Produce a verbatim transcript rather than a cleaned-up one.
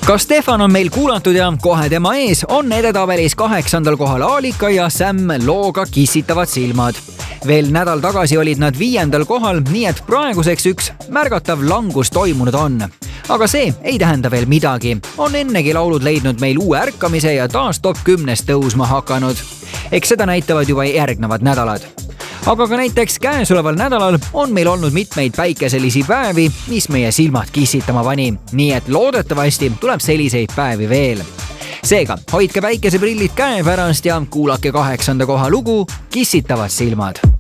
ka Stefan on meil kuulatud ja kohe tema ees on edetabelis kaheksandal kohal Aalika ja Sam looga Kissitavad silmad. Veel nädal tagasi olid nad viiendal kohal, nii et praeguseks üks märgatav langus toimunud on. Aga see ei tähenda veel midagi. On ennegi laulud leidnud meil uue ärkamise ja taas top kümnes tõusma hakanud. Eks seda näitavad juba järgnevad nädalad. Aga ka näiteks käesoleval nädalal on meil olnud mitmeid päikeselisi päevi, mis meie silmad kissitama pani. Nii et loodetavasti tuleb selliseid päevi veel. Seega, hoidke päikeseprillid käepärast ja kuulake kaheksanda koha lugu Kissitavad silmad.